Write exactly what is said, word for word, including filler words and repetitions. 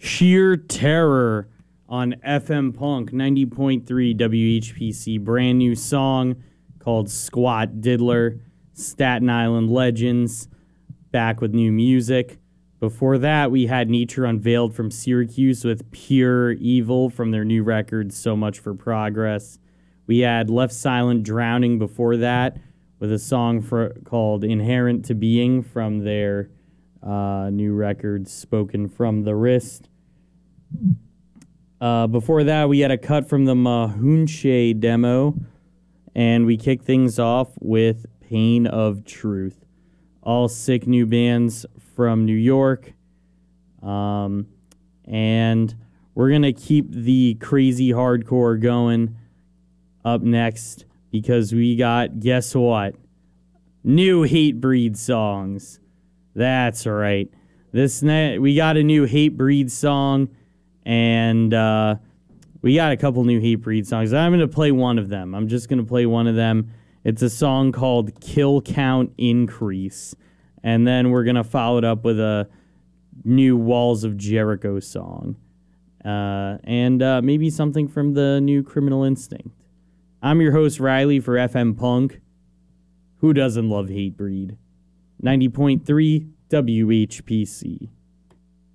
Sheer Terror on F M Punk ninety point three W H P C. Brand new song called Squat Diddler. Staten Island Legends back with new music. Before that, we had Nature Unveiled from Syracuse with Pure Evil from their new record, So Much for Progress. We had Left Silent Drowning before that with a song for, called Inherent to Being from their uh, new record, Spoken from the Wrist. Uh, before that, we had a cut from the Mahunche demo, and we kicked things off with Pain of Truth. All sick new bands from New York. Um, and we're going to keep the crazy hardcore going up next because we got, guess what? New Hatebreed songs. That's right. This ne- we got a new Hatebreed song, and uh, we got a couple new Hatebreed songs. I'm going to play one of them. I'm just going to play one of them. It's a song called Kill Count Increase. And then we're going to follow it up with a new Walls of Jericho song. Uh, and uh, maybe something from the new Criminal Instinct. I'm your host, Riley, for F M Punk. Who doesn't love Hatebreed? ninety point three W H P C.